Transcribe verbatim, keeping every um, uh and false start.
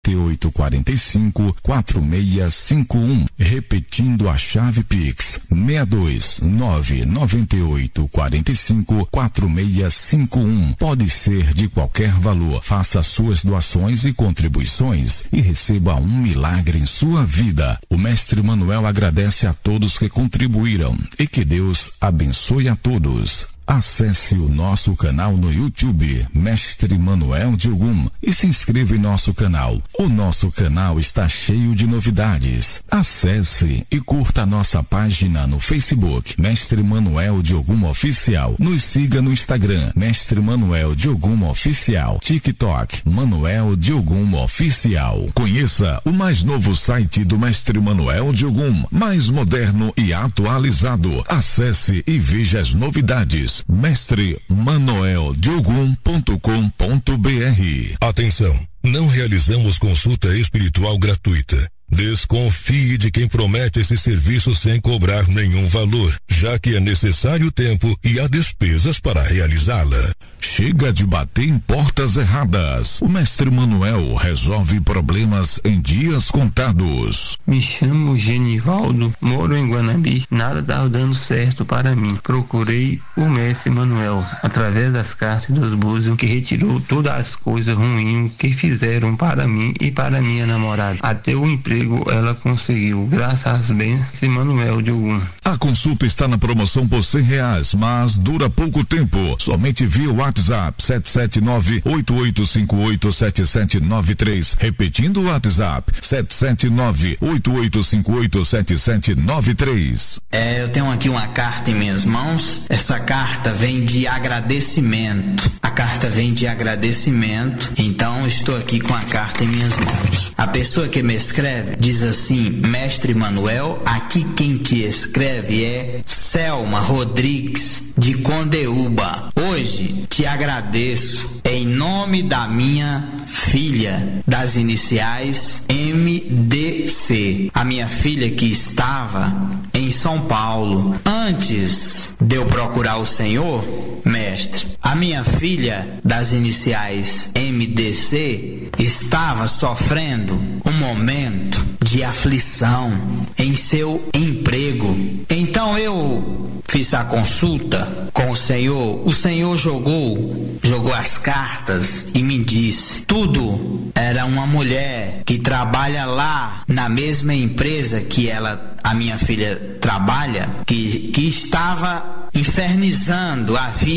oito quatro cinco, quatro seis cinco um. Repetindo a chave Pix: seis dois nove nove oito quatro cinco, quatro seis cinco um. Pode ser de qualquer valor. Faça suas doações e contribuições e receba um milagre em sua vida. O Mestre Manuel agradece a todos que contribuíram e que Deus abençoe a todos. Acesse o nosso canal no YouTube, Mestre Manuel de Ogum, e se inscreva em nosso canal. O nosso canal está cheio de novidades. Acesse e curta a nossa página no Facebook, Mestre Manuel de Ogum Oficial. Nos siga no Instagram, Mestre Manuel de Ogum Oficial. TikTok, Manuel de Ogum Oficial. Conheça o mais novo site do Mestre Manuel de Ogum, mais moderno e atualizado. Acesse e veja as novidades. mestre manuel de ogum ponto com ponto b r. Atenção, não realizamos consulta espiritual gratuita. Desconfie de quem promete esse serviço sem cobrar nenhum valor, já que é necessário tempo e há despesas para realizá-la. Chega de bater em portas erradas. O Mestre Manuel resolve problemas em dias contados. Me chamo Genivaldo, moro em Guanabi. Nada está dando certo para mim. Procurei o Mestre Manuel através das cartas dos búzios, que retirou todas as coisas ruins que fizeram para mim e para minha namorada. Até o emprego ela conseguiu, graças às bênçãos de Manuel de Ogum. A consulta está na promoção por cem reais, mas dura pouco tempo. Somente via WhatsApp sete sete nove, oito oito cinco oito, sete sete nove três. Repetindo o WhatsApp sete sete nove, oito oito cinco oito, sete sete nove três. É, eu tenho aqui uma carta em minhas mãos. Essa carta vem de agradecimento. A carta vem de agradecimento. Então estou aqui com a carta em minhas mãos. A pessoa que me escreve diz assim: Mestre Manuel, aqui quem te escreve é Selma Rodrigues de Condeúba. Hoje te agradeço em nome da minha filha, das iniciais M D C, a minha filha que estava em São Paulo. Antes de eu procurar o Senhor, mestre, a minha filha das iniciais M D C estava sofrendo um momento de aflição em seu emprego. Então eu fiz a consulta com o Senhor. O Senhor jogou, jogou as cartas e me disse: tudo era uma mulher que trabalha lá na mesma empresa que ela, a minha filha, trabalha, que, que estava infernizando a vida